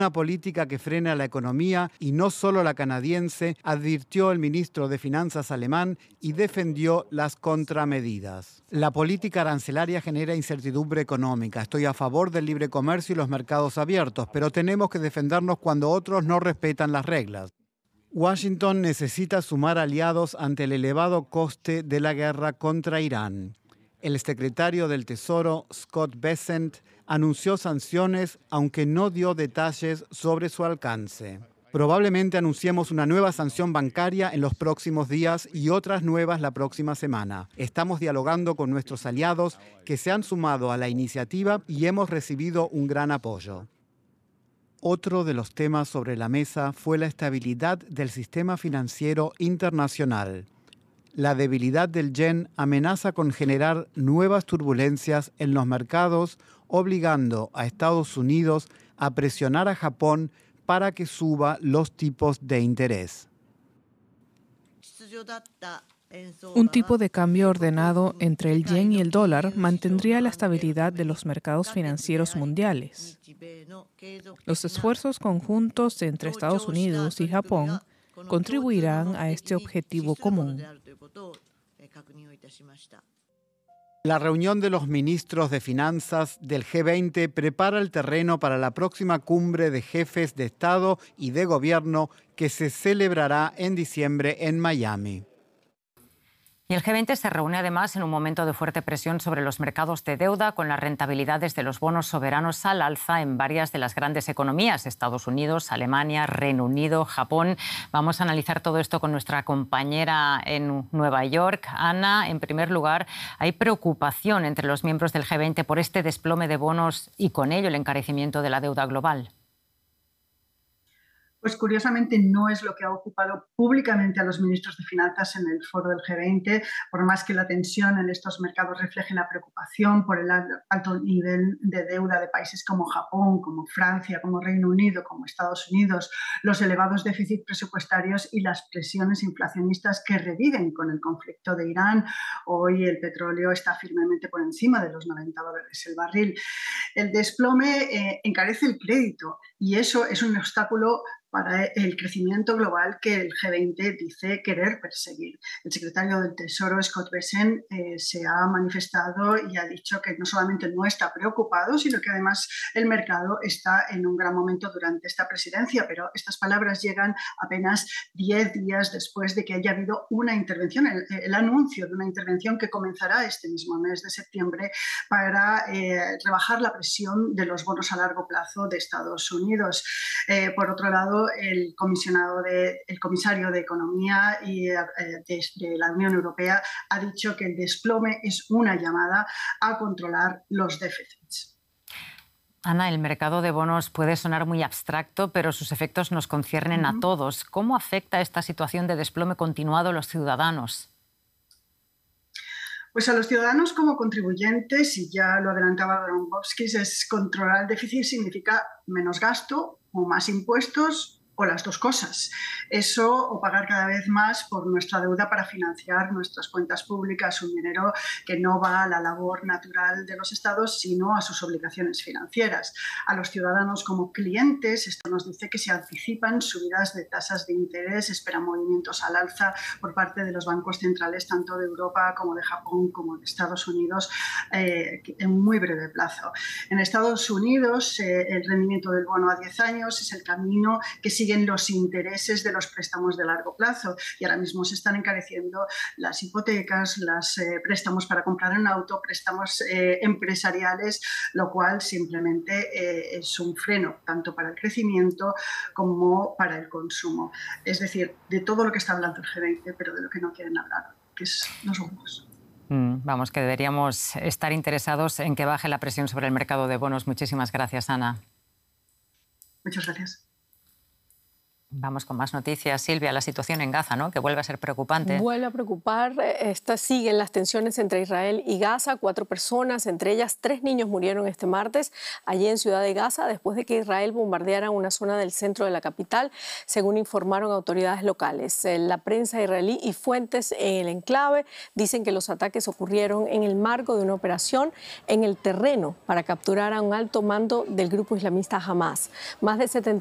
Una política que frena la economía y no solo la canadiense, advirtió el ministro de Finanzas alemán y defendió las contramedidas. La política arancelaria genera incertidumbre económica. Estoy a favor del libre comercio y los mercados abiertos, pero tenemos que defendernos cuando otros no respetan las reglas. Washington necesita sumar aliados ante el elevado coste de la guerra contra Irán. El secretario del Tesoro, Scott Bessent, anunció sanciones, aunque no dio detalles sobre su alcance. Probablemente anunciemos una nueva sanción bancaria en los próximos días y otras nuevas la próxima semana. Estamos dialogando con nuestros aliados que se han sumado a la iniciativa y hemos recibido un gran apoyo. Otro de los temas sobre la mesa fue la estabilidad del sistema financiero internacional. La debilidad del yen amenaza con generar nuevas turbulencias en los mercados, obligando a Estados Unidos a presionar a Japón para que suba los tipos de interés. Un tipo de cambio ordenado entre el yen y el dólar mantendría la estabilidad de los mercados financieros mundiales. Los esfuerzos conjuntos entre Estados Unidos y Japón contribuirán a este objetivo común. La reunión de los ministros de finanzas del G20 prepara el terreno para la próxima cumbre de jefes de Estado y de Gobierno que se celebrará en diciembre en Miami. Y el G20 se reúne además en un momento de fuerte presión sobre los mercados de deuda, con las rentabilidades de los bonos soberanos al alza en varias de las grandes economías, Estados Unidos, Alemania, Reino Unido, Japón. Vamos a analizar todo esto con nuestra compañera en Nueva York. Ana, en primer lugar, hay preocupación entre los miembros del G20 por este desplome de bonos y con ello el encarecimiento de la deuda global. Pues curiosamente no es lo que ha ocupado públicamente a los ministros de Finanzas en el foro del G20, por más que la tensión en estos mercados refleje la preocupación por el alto nivel de deuda de países como Japón, como Francia, como Reino Unido, como Estados Unidos, los elevados déficits presupuestarios y las presiones inflacionistas que reviven con el conflicto de Irán. Hoy el petróleo está firmemente por encima de los $90 el barril. El desplome encarece el crédito y eso es un obstáculo para el crecimiento global que el G20 dice querer perseguir. El secretario del Tesoro, Scott Bessent, se ha manifestado y ha dicho que no solamente no está preocupado, sino que además el mercado está en un gran momento durante esta presidencia, pero estas palabras llegan apenas 10 días después de que haya habido una intervención, el anuncio de una intervención que comenzará este mismo mes de septiembre para rebajar la presión de los bonos a largo plazo de Estados Unidos. Por otro lado, el comisario de Economía y de la Unión Europea ha dicho que el desplome es una llamada a controlar los déficits. Ana, el mercado de bonos puede sonar muy abstracto, pero sus efectos nos conciernen a todos. ¿Cómo afecta esta situación de desplome continuado a los ciudadanos? Pues a los ciudadanos como contribuyentes, y ya lo adelantaba Dombrovskis, es controlar el déficit significa menos gasto o más impuestos o las dos cosas. Eso o pagar cada vez más por nuestra deuda para financiar nuestras cuentas públicas, un dinero que no va a la labor natural de los estados, sino a sus obligaciones financieras. A los ciudadanos como clientes, esto nos dice que se anticipan subidas de tasas de interés, esperan movimientos al alza por parte de los bancos centrales, tanto de Europa como de Japón como de Estados Unidos, en muy breve plazo. En Estados Unidos, el rendimiento del bono a 10 años es el camino que siguen los intereses de los préstamos de largo plazo y ahora mismo se están encareciendo las hipotecas, los préstamos para comprar un auto, préstamos empresariales, lo cual simplemente es un freno tanto para el crecimiento como para el consumo. Es decir, de todo lo que está hablando el G20, pero de lo que no quieren hablar, que es los bonos. Vamos, que deberíamos estar interesados en que baje la presión sobre el mercado de bonos. Muchísimas gracias, Ana. Muchas gracias. Vamos con más noticias. Silvia, la situación en Gaza, ¿no?, que vuelve a ser preocupante. Vuelve a preocupar. Siguen las tensiones entre Israel y Gaza. 4 personas, entre ellas 3 niños, murieron este martes allí en Ciudad de Gaza después de que Israel bombardeara una zona del centro de la capital, según informaron autoridades locales. La prensa israelí y fuentes en el enclave dicen que los ataques ocurrieron en el marco de una operación en el terreno para capturar a un alto mando del grupo islamista Hamas. Más de 70